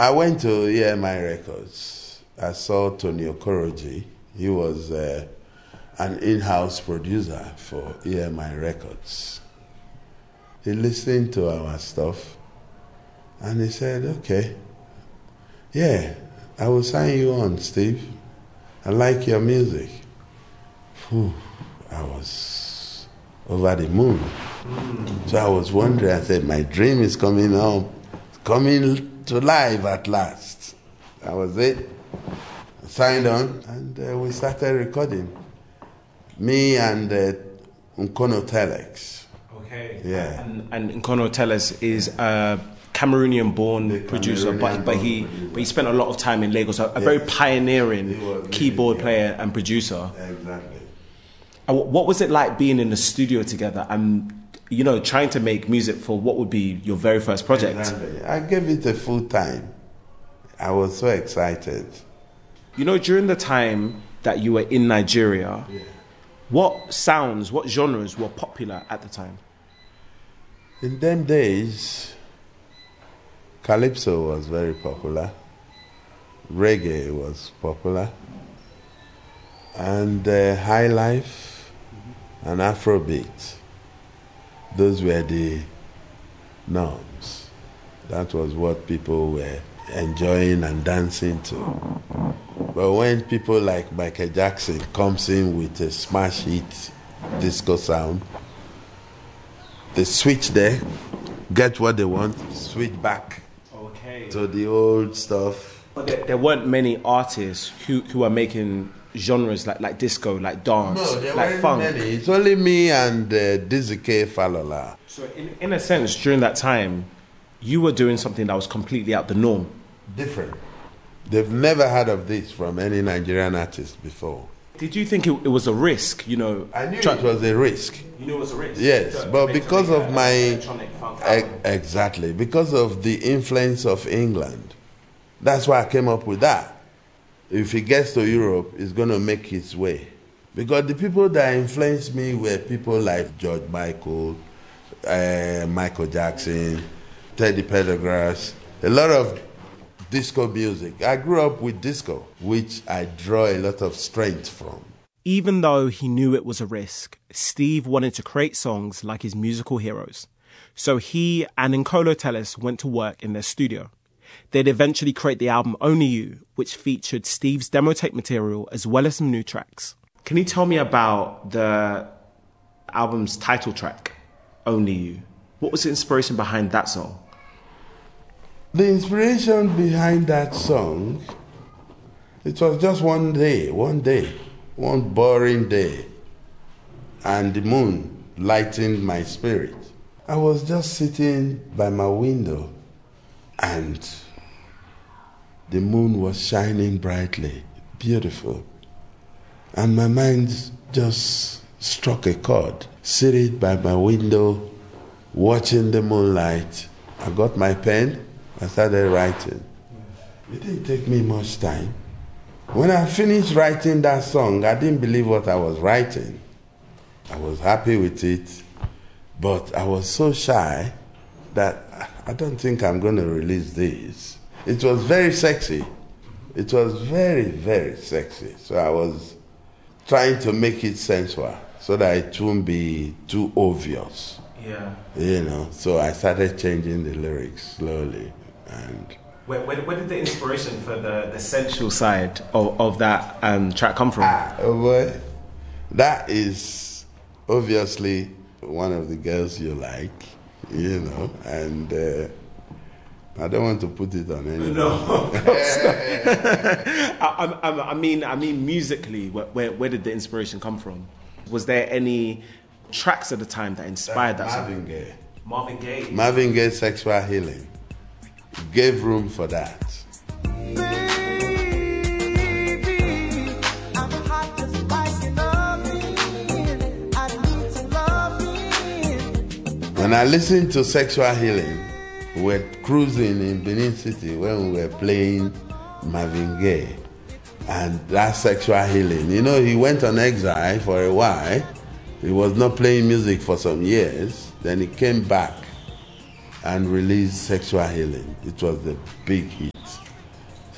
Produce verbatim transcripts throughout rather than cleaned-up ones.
I went to E M I Records. I saw Tony Okoroji. He was uh, an in-house producer for E M I Records. He listened to our stuff and he said, okay, yeah, I will sign you on, Steve. I like your music. Whew, I was over the moon. Mm. So I was wondering, I said, my dream is coming home, coming to life at last. That was it. I signed on and uh, we started recording. Me and uh, Nkono Telex. Okay. Yeah. And, and Nkono Telex is a Cameroonian-born producer, Cameroonian but but he producer. but he spent a lot of time in Lagos. A, a yes. very pioneering keyboard yeah. player and producer. Exactly. And what was it like being in the studio together and, you know, trying to make music for what would be your very first project? Exactly. I gave it a full time. I was so excited. You know, during the time that you were in Nigeria, yeah. what sounds, what genres were popular at the time? In them days, Calypso was very popular. Reggae was popular. And uh, High Life mm-hmm. and Afrobeat. Those were the norms. That was what people were enjoying and dancing to. But when people like Michael Jackson comes in with a smash hit disco sound, they switch there, get what they want, switch back okay. to the old stuff. But there, there weren't many artists who, who are making genres like, like disco, like dance, no, there like weren't funk. Many. It's only me and uh, Dizzy K. Falola. So in, in a sense, during that time, you were doing something that was completely out the norm. Different. They've never heard of this from any Nigerian artist before. Did you think it, it was a risk, you know? I knew try- it was a risk. You knew it was a risk? Yes, to, but because of my... electronic funk e- exactly, because of the influence of England. That's why I came up with that. If he gets to Europe, it's going to make his way. Because the people that influenced me were people like George Michael, uh, Michael Jackson, Teddy Pendergrass, a lot of disco music. I grew up with disco, which I draw a lot of strength from. Even though he knew it was a risk, Steve wanted to create songs like his musical heroes. So he and Nkono Telex went to work in their studio. They'd eventually create the album Only You, which featured Steve's demo tape material as well as some new tracks. Can you tell me about the album's title track, Only You? What was the inspiration behind that song? The inspiration behind that song, it was just one day, one day, one boring day, and the moon lightened my spirit. I was just sitting by my window, and the moon was shining brightly, beautiful. And my mind just struck a chord. Sitting by my window, watching the moonlight. I got my pen, I started writing. It didn't take me much time. When I finished writing that song, I didn't believe what I was writing. I was happy with it, but I was so shy that I don't think I'm going to release this. It was very sexy. It was very, very sexy. So I was trying to make it sensual so that it won't be too obvious. Yeah. You know, so I started changing the lyrics slowly. And where, where, where did the inspiration for the, the sensual side of, of that um, track come from? Ah, oh boy. That is obviously one of the girls you like, you know, and uh, I don't want to put it on anyone. No, I, I, I mean, I mean, musically, where, where where did the inspiration come from? Was there any tracks at the time that inspired that? Marvin song? Gaye. Marvin Gaye. Marvin Gaye, Sexual Healing, gave room for that. When I listened to Sexual Healing, we were cruising in Benin City when we were playing Marvin Gaye and that Sexual Healing. You know, he went on exile for a while. He was not playing music for some years. Then he came back and released Sexual Healing. It was the big hit.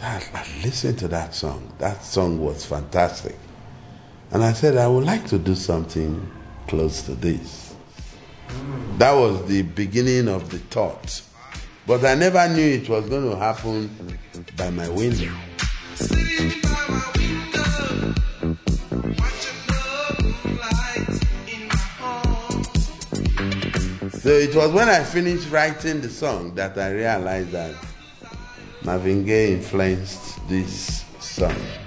I, I listened to that song. That song was fantastic. And I said, I would like to do something close to this. That was the beginning of the thought. But I never knew it was going to happen by my window. Sitting by my window, watching the lights in my home. So it was when I finished writing the song that I realized that Marvin Gaye influenced this song.